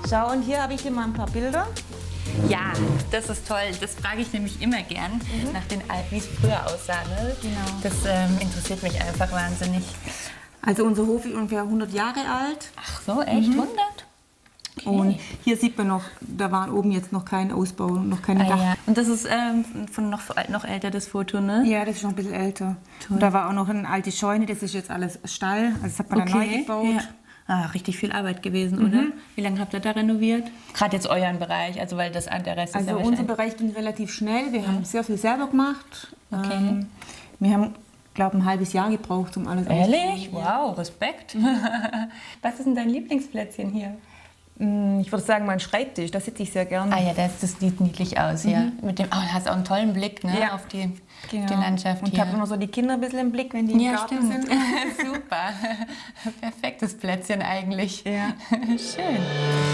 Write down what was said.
Schau, und hier habe ich dir mal ein paar Bilder. Ja, das ist toll. Das frage ich nämlich immer gern, nach den alten, wie es früher aussah. Ne? Genau. Das interessiert mich einfach wahnsinnig. Also unser Hof ist ungefähr 100 Jahre alt. Ach so, echt? 100? Okay. Und hier sieht man noch, da war oben jetzt noch kein Ausbau, noch keine Dach. Ja. Und das ist von noch älter, das Foto, ne? Ja, das ist schon ein bisschen älter. Und da war auch noch eine alte Scheune, das ist jetzt alles Stall. Also das hat man dann neu gebaut. Ja. Ah, richtig viel Arbeit gewesen, oder? Wie lange habt ihr da renoviert? Gerade jetzt euren Bereich, also weil der Rest ist Also ja unser Bereich ging relativ schnell. Wir haben sehr viel selber gemacht. Okay. Wir haben, glaube ich, ein halbes Jahr gebraucht, um alles Ehrlich? Wow, Respekt. Was ist denn dein Lieblingsplätzchen hier? Ich würde sagen, mein Schreibtisch, da sitze ich sehr gerne. Ah ja, das sieht niedlich aus, ja. Mit dem, hast auch einen tollen Blick, ne, Ja. auf die Landschaft Und ich hier. habe immer so die Kinder ein bisschen im Blick, wenn die im Garten stimmt. sind. Super. Perfektes Plätzchen eigentlich. Ja. Schön.